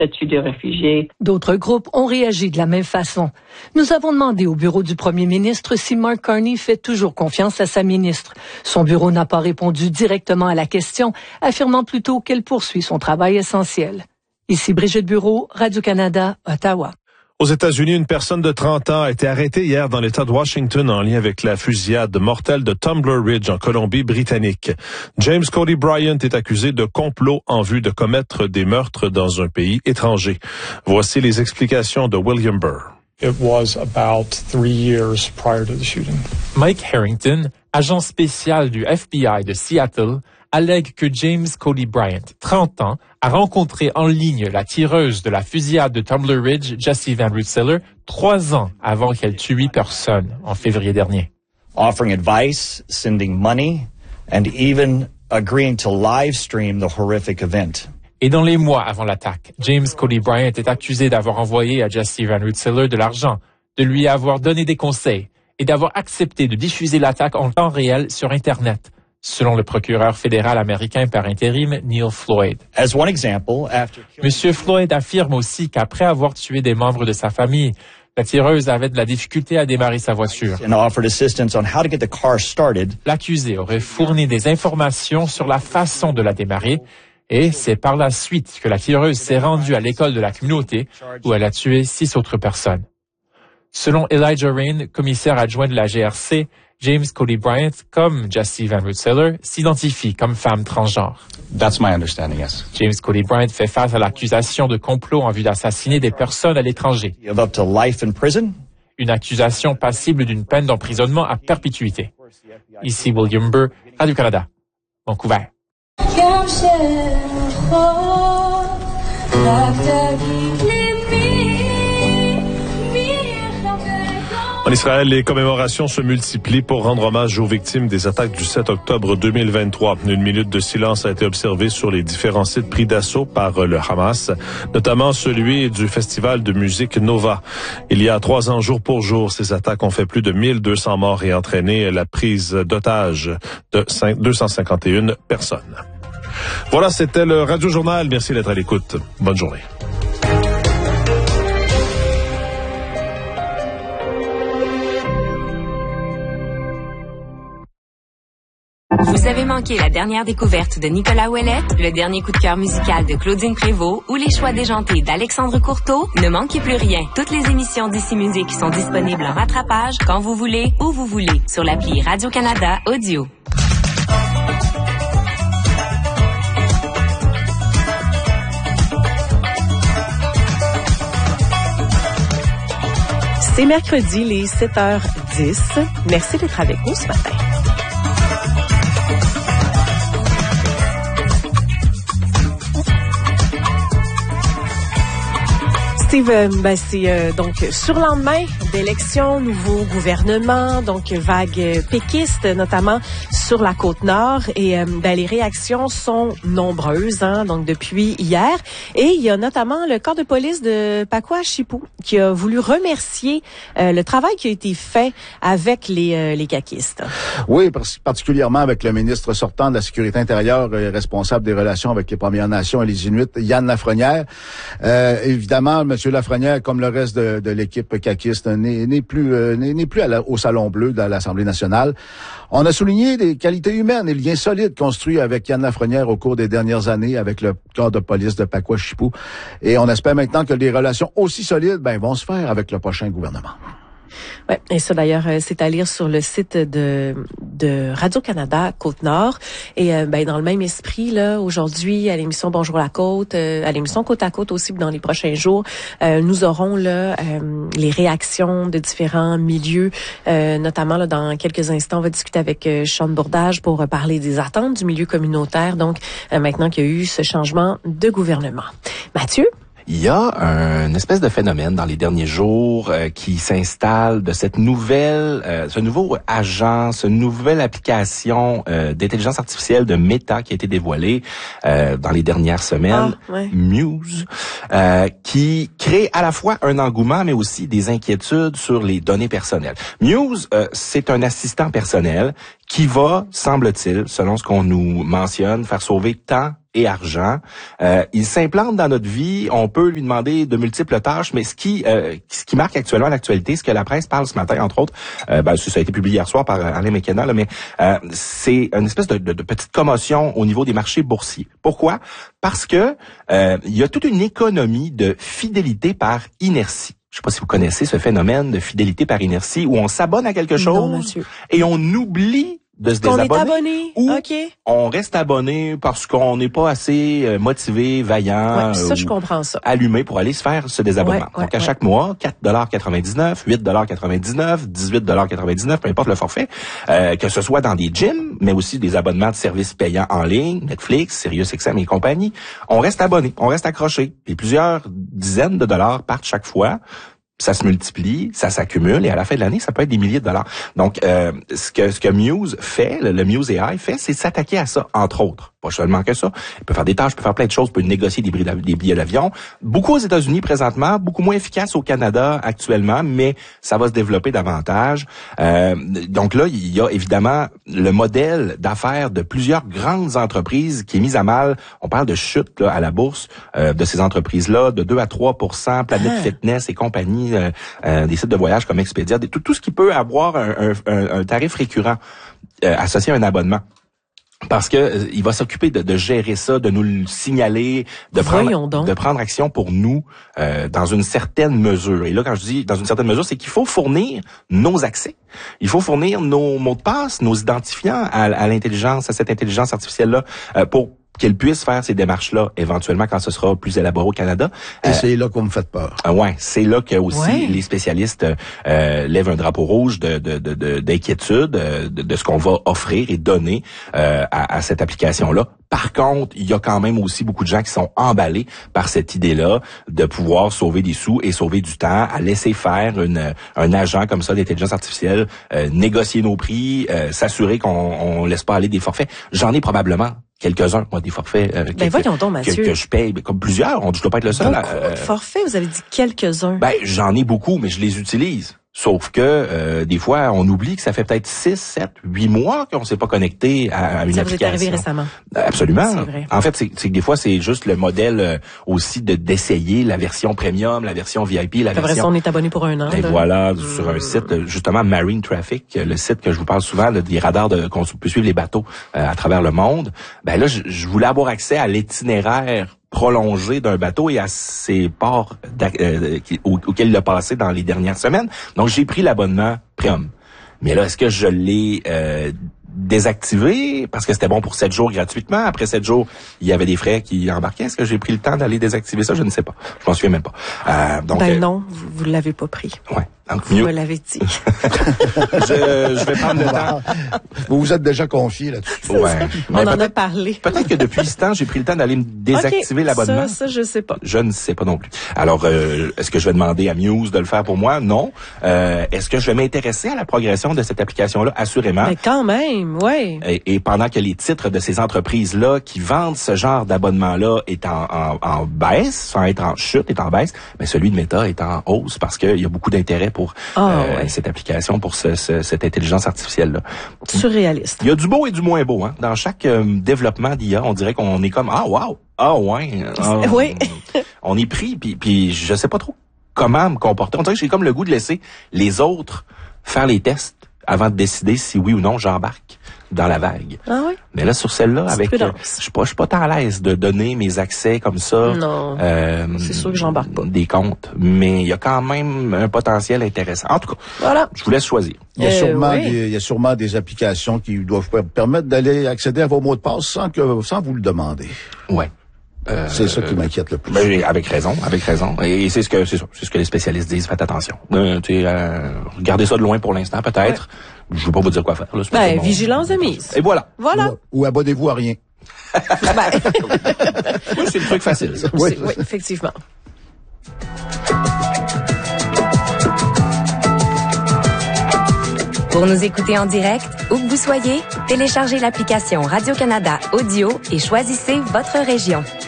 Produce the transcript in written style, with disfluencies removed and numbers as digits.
statut de réfugié. D'autres groupes ont réagi de la même façon. Nous avons demandé au bureau du premier ministre si Mark Carney fait toujours confiance à sa ministre. Son bureau n'a pas répondu directement à la question, affirmant plutôt qu'elle poursuit son travail essentiel. Ici Brigitte Bureau, Radio-Canada, Ottawa. Aux États-Unis, une personne de 30 ans a été arrêtée hier dans l'État de Washington en lien avec la fusillade mortelle de Tumbler Ridge en Colombie-Britannique. James Cody Bryant est accusé de complot en vue de commettre des meurtres dans un pays étranger. Voici les explications de William Burr. It was about 3 years prior to the shooting. Mike Harrington, agent spécial du FBI de Seattle, allègue que James Cody Bryant, 30 ans, a rencontré en ligne la tireuse de la fusillade de Tumbler Ridge, Jessie Van Rensselaer, 3 ans avant qu'elle tue 8 personnes en février dernier. Offering advice, sending money, and even agreeing to live stream the horrific event. Et dans les mois avant l'attaque, James Cody Bryant est accusé d'avoir envoyé à Jessie Van Rensselaer de l'argent, de lui avoir donné des conseils et d'avoir accepté de diffuser l'attaque en temps réel sur Internet, selon le procureur fédéral américain par intérim Neil Floyd. Monsieur Floyd affirme aussi qu'après avoir tué des membres de sa famille, la tireuse avait de la difficulté à démarrer sa voiture. L'accusé aurait fourni des informations sur la façon de la démarrer et c'est par la suite que la tireuse s'est rendue à l'école de la communauté où elle a tué 6 autres personnes. Selon Elijah Rain, commissaire adjoint de la GRC, James Cody Bryant, comme Jessie Van Rensselaer, s'identifie comme femme transgenre. That's my understanding, yes. James Cody Bryant fait face à l'accusation de complot en vue d'assassiner des personnes à l'étranger. Up to life in prison. Une accusation passible d'une peine d'emprisonnement à perpétuité. Ici William Burr, Radio-Canada, Vancouver. En Israël, les commémorations se multiplient pour rendre hommage aux victimes des attaques du 7 octobre 2023. Une minute de silence a été observée sur les différents sites pris d'assaut par le Hamas, notamment celui du festival de musique Nova. Il y a 3 ans, jour pour jour, ces attaques ont fait plus de 1200 morts et entraîné la prise d'otages de 251 personnes. Voilà, c'était le Radio Journal. Merci d'être à l'écoute. Bonne journée. Vous avez manqué la dernière découverte de Nicolas Ouellet, le dernier coup de cœur musical de Claudine Prévost ou les choix déjantés d'Alexandre Courteau? Ne manquez plus rien. Toutes les émissions d'Ici Musique sont disponibles en rattrapage quand vous voulez, où vous voulez, sur l'appli Radio-Canada Audio. C'est mercredi, les 7h10. Merci d'être avec nous ce matin. Steve, c'est donc surlendemain d'élection, nouveau gouvernement, donc vague péquiste, notamment sur la Côte-Nord. Et les réactions sont nombreuses, donc depuis hier. Et il y a notamment le corps de police de Pacoashipou qui a voulu remercier le travail qui a été fait avec les caquistes. Oui, particulièrement avec le ministre sortant de la Sécurité intérieure et responsable des relations avec les Premières Nations et les Inuits, Yann Lafrenière. Évidemment, M. Lafrenière, comme le reste de l'équipe caquiste, n'est plus au Salon Bleu de l'Assemblée nationale. On a souligné des qualités humaines et liens solides construits avec Yann Lafrenière au cours des dernières années avec le corps de police de Pacoashipou. Et on espère maintenant que des relations aussi solides vont se faire avec le prochain gouvernement. Ouais, et ça d'ailleurs, c'est à lire sur le site de Radio-Canada Côte-Nord. Et dans le même esprit, là, aujourd'hui, à l'émission Bonjour la Côte, à l'émission Côte à Côte aussi, dans les prochains jours, nous aurons là les réactions de différents milieux, notamment là, dans quelques instants, on va discuter avec Sean Bourdage pour parler des attentes du milieu communautaire. Donc, maintenant qu'il y a eu ce changement de gouvernement. Mathieu? Il y a une espèce de phénomène dans les derniers jours qui s'installe de cette nouvelle, ce nouveau agent, cette nouvelle application d'intelligence artificielle de Meta qui a été dévoilée dans les dernières semaines, Muse, qui crée à la fois un engouement mais aussi des inquiétudes sur les données personnelles. Muse, c'est un assistant personnel qui va, semble-t-il, selon ce qu'on nous mentionne, faire sauver temps et argent. Il s'implante dans notre vie, on peut lui demander de multiples tâches, mais ce qui marque actuellement l'actualité, ce que la presse parle ce matin, entre autres, ça a été publié hier soir par Alain McKenna, là, mais c'est une espèce de petite commotion au niveau des marchés boursiers. Pourquoi? Parce que il y a toute une économie de fidélité par inertie. Je sais pas si vous connaissez ce phénomène de fidélité par inertie où on s'abonne à quelque chose et on oublie de se désabonner. On est abonné. Ou okay. on reste abonné parce qu'on n'est pas assez motivé, vaillant, ouais, ça, je comprends ça. allumé pour aller se faire ce désabonnement. Donc à chaque mois, 4,99 $, 8,99 $, 18,99 $, peu importe le forfait, que ce soit dans des gyms, mais aussi des abonnements de services payants en ligne, Netflix, SiriusXM et compagnie, on reste abonné, on reste accroché. Et plusieurs dizaines de dollars partent chaque fois. Ça se multiplie, ça s'accumule et à la fin de l'année, ça peut être des milliers de dollars. Donc, ce que Muse fait, le Muse AI fait, c'est s'attaquer à ça, entre autres. Pas seulement que ça. Il peut faire des tâches, il peut faire plein de choses, il peut négocier des billets d'avion. Beaucoup aux États-Unis présentement, beaucoup moins efficace au Canada actuellement, mais ça va se développer davantage. Donc là, il y a évidemment le modèle d'affaires de plusieurs grandes entreprises qui est mis à mal. On parle de chute là, à la bourse de ces entreprises-là, de 2 à 3%, Planet Fitness et compagnie, des sites de voyage comme Expedia, tout ce qui peut avoir un tarif récurrent associé à un abonnement. Parce que il va s'occuper de gérer ça, de nous le signaler, de prendre action pour nous dans une certaine mesure. Et là, quand je dis dans une certaine mesure, c'est qu'il faut fournir nos accès. Il faut fournir nos mots de passe, nos identifiants à l'intelligence, à cette intelligence artificielle-là, pour qu'elle puisse faire ces démarches-là, éventuellement, quand ce sera plus élaboré au Canada. Et c'est là qu'on me fait peur. Ouais, c'est là que aussi les spécialistes lèvent un drapeau rouge d'inquiétude de ce qu'on va offrir et donner à cette application-là. Par contre, il y a quand même aussi beaucoup de gens qui sont emballés par cette idée-là de pouvoir sauver des sous et sauver du temps, à laisser faire un agent comme ça d'intelligence artificielle, négocier nos prix, s'assurer qu'on laisse pas aller des forfaits. J'en ai probablement quelques-uns, moi, des forfaits voyons donc, Mathieu. Que je paye, comme plusieurs. Je dois pas être le seul. Beaucoup de forfaits, vous avez dit quelques-uns. J'en ai beaucoup, mais je les utilise. Sauf que des fois, on oublie que ça fait peut-être 6, 7, 8 mois qu'on s'est pas connecté à une application. Ça vous est arrivé récemment. Absolument. C'est vrai. En fait, c'est que des fois, c'est juste le modèle aussi d'essayer la version premium, la version VIP, la version... on est abonné pour un an. Et voilà, sur un site, justement, Marine Traffic, le site que je vous parle souvent, des radars qu'on peut suivre les bateaux à travers le monde. Là, je voulais avoir accès à l'itinéraire prolongé d'un bateau et à ses ports auxquels il a passé dans les dernières semaines. Donc, j'ai pris l'abonnement premium. Mais là, est-ce que je l'ai désactivé parce que c'était bon pour 7 jours gratuitement? Après 7 jours, il y avait des frais qui embarquaient. Est-ce que j'ai pris le temps d'aller désactiver ça? Je ne sais pas. Je m'en souviens même pas. Donc, non, vous l'avez pas pris. Ouais. Donc, vous me l'avez dit. je vais prendre le temps. Vous vous êtes déjà confié là-dessus. Ouais. On en a parlé. Peut-être que depuis ce temps, j'ai pris le temps d'aller me désactiver l'abonnement. Ça, je sais pas. Je ne sais pas non plus. Alors, est-ce que je vais demander à Muse de le faire pour moi? Non. Est-ce que je vais m'intéresser à la progression de cette application-là? Assurément. Mais quand même, ouais. Et pendant que les titres de ces entreprises-là qui vendent ce genre d'abonnement-là est en baisse, sans être en chute, est en baisse, mais celui de Meta est en hausse parce qu'il y a beaucoup d'intérêt pour cette application, pour cette intelligence artificielle-là. Surréaliste. Il y a du beau et du moins beau. Hein? Dans chaque développement d'IA, on dirait qu'on est comme « Ah, wow! Ah, ouais! Oui. » On est pris, puis je sais pas trop comment me comporter. On dirait que j'ai comme le goût de laisser les autres faire les tests avant de décider si oui ou non j'embarque dans la vague. Ah oui? Mais là, sur celle-là, je suis pas tant à l'aise de donner mes accès comme ça. Non. C'est sûr que j'embarque pas. Des comptes. Mais il y a quand même un potentiel intéressant. En tout cas, voilà. Je vous laisse choisir. Il y a sûrement des applications qui doivent permettre d'aller accéder à vos mots de passe sans vous le demander. Ouais. C'est ça qui m'inquiète le plus. Avec raison. Et c'est ce que les spécialistes disent. Faites attention. Regardez ça de loin pour l'instant, peut-être. Ouais. Je veux pas vous dire quoi faire. Là, vigilance de mise. Et voilà. Ou abonnez-vous à rien. Oui, c'est le truc facile, ça. Oui, effectivement. Pour nous écouter en direct, où que vous soyez, téléchargez l'application Radio-Canada Audio et choisissez votre région.